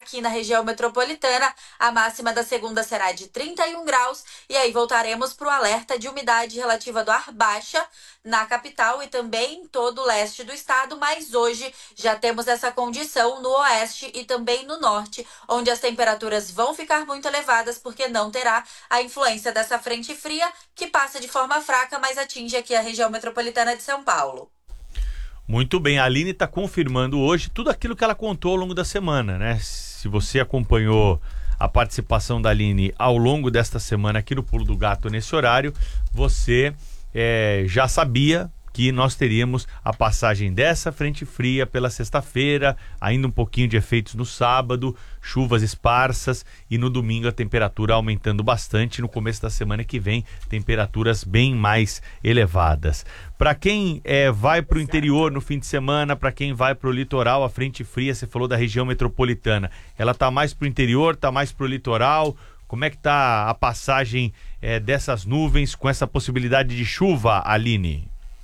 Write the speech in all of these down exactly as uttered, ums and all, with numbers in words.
aqui na região metropolitana. A máxima da segunda será de trinta e um graus e aí voltaremos para o alerta de umidade relativa do ar baixa na capital e também em todo o leste do estado, mas hoje já temos essa condição no oeste e também no norte, onde as temperaturas vão ficar muito elevadas porque não terá a influência dessa frente fria que passa de forma fraca, mas atinge aqui a região metropolitana de São Paulo. Muito bem, a Aline está confirmando hoje tudo aquilo que ela contou ao longo da semana, né? Se você acompanhou a participação da Aline ao longo desta semana aqui no Pulo do Gato nesse horário, você é, já sabia que nós teríamos a passagem dessa frente fria pela sexta-feira, ainda um pouquinho de efeitos no sábado, chuvas esparsas e no domingo a temperatura aumentando bastante. No começo da semana que vem, temperaturas bem mais elevadas. Para quem é, vai para o interior no fim de semana, para quem vai para o litoral, a frente fria, você falou da região metropolitana, ela está mais para o interior, está mais para o litoral? Como é que está a passagem é, dessas nuvens com essa possibilidade de chuva, Aline?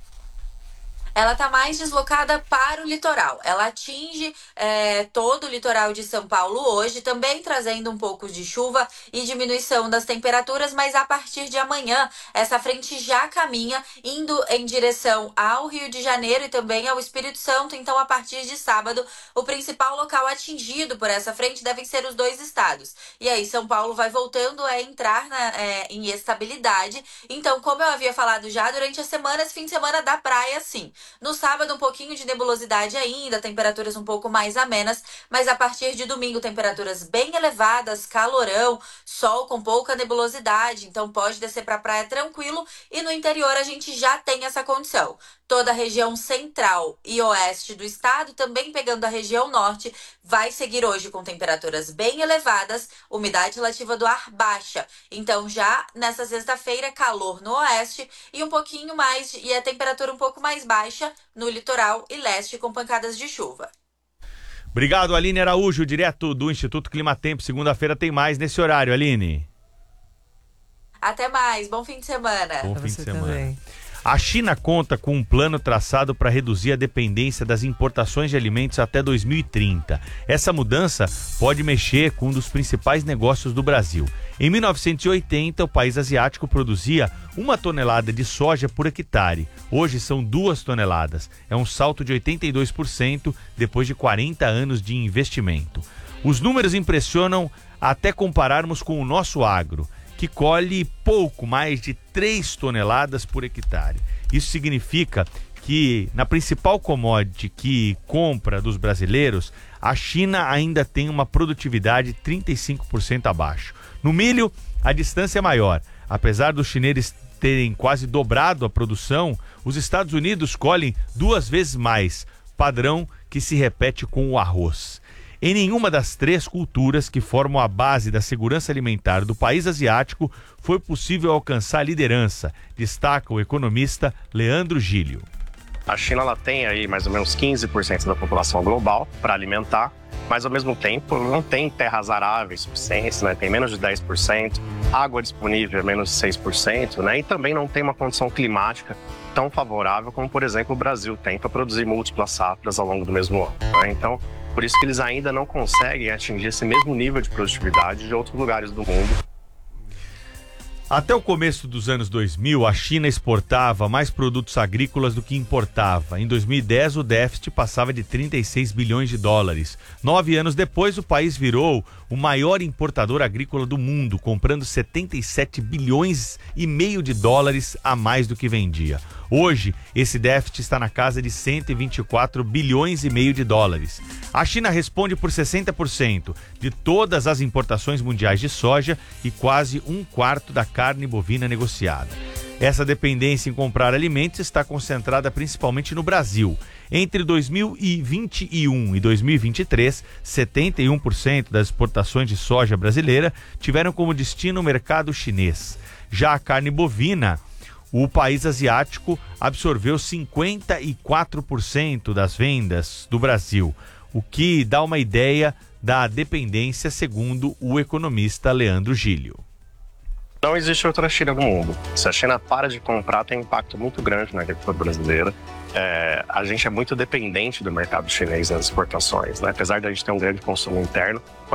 Ela está mais deslocada para o litoral. Ela atinge é, todo o litoral de São Paulo hoje, também trazendo um pouco de chuva e diminuição das temperaturas, mas a partir de amanhã, essa frente já caminha, indo em direção ao Rio de Janeiro e também ao Espírito Santo. Então, a partir de sábado, o principal local atingido por essa frente devem ser os dois estados. E aí, São Paulo vai voltando a entrar na, é, em estabilidade. Então, como eu havia falado já, durante as semanas, fim de semana da praia, sim. No sábado, um pouquinho de nebulosidade ainda, temperaturas um pouco mais amenas, mas a partir de domingo, temperaturas bem elevadas, calorão, sol com pouca nebulosidade, então pode descer para a praia tranquilo e no interior a gente já tem essa condição. Toda a região central e oeste do estado, também pegando a região norte, vai seguir hoje com temperaturas bem elevadas, umidade relativa do ar baixa. Então já nessa sexta-feira, calor no oeste e um pouquinho mais, e a temperatura um pouco mais baixa no litoral e leste com pancadas de chuva. Obrigado, Aline Araújo, direto do Instituto Climatempo. Segunda-feira tem mais nesse horário, Aline. Até mais, bom fim de semana. Bom fim de semana. Também. A China conta com um plano traçado para reduzir a dependência das importações de alimentos até dois mil e trinta. Essa mudança pode mexer com um dos principais negócios do Brasil. Em mil novecentos e oitenta, o país asiático produzia uma tonelada de soja por hectare. Hoje são duas toneladas. É um salto de oitenta e dois por cento depois de quarenta anos de investimento. Os números impressionam até compararmos com o nosso agro, que colhe pouco mais de três toneladas por hectare. Isso significa que na principal commodity que compra dos brasileiros, a China ainda tem uma produtividade trinta e cinco por cento abaixo. No milho, a distância é maior. Apesar dos chineses terem quase dobrado a produção, os Estados Unidos colhem duas vezes mais, padrão que se repete com o arroz. Em nenhuma das três culturas que formam a base da segurança alimentar do país asiático foi possível alcançar a liderança, destaca o economista Leandro Gílio. A China ela tem aí mais ou menos quinze por cento da população global para alimentar, mas ao mesmo tempo não tem terras aráveis suficientes, né? Tem menos de dez por cento, água disponível é menos de seis por cento, né? E também não tem uma condição climática tão favorável como, por exemplo, o Brasil tem para produzir múltiplas safras ao longo do mesmo ano, né? Então, por isso que eles ainda não conseguem atingir esse mesmo nível de produtividade de outros lugares do mundo. Até o começo dos anos dois mil, a China exportava mais produtos agrícolas do que importava. Em dois mil e dez, o déficit passava de trinta e seis bilhões de dólares. Nove anos depois, o país virou o maior importador agrícola do mundo, comprando setenta e sete bilhões e meio de dólares a mais do que vendia. Hoje, esse déficit está na casa de cento e vinte e quatro bilhões e meio de dólares. A China responde por sessenta por cento de todas as importações mundiais de soja e quase um quarto da carne bovina negociada. Essa dependência em comprar alimentos está concentrada principalmente no Brasil. Entre dois mil e vinte e um e dois mil e vinte e três, setenta e um por cento das exportações de soja brasileira tiveram como destino o mercado chinês. Já a carne bovina, o país asiático absorveu cinquenta e quatro por cento das vendas do Brasil, o que dá uma ideia da dependência, segundo o economista Leandro Gílio. Não existe outra China no mundo. Se a China para de comprar, tem um impacto muito grande na agricultura brasileira. É, a gente é muito dependente do mercado chinês nas exportações, né? Apesar de a gente ter um grande consumo interno,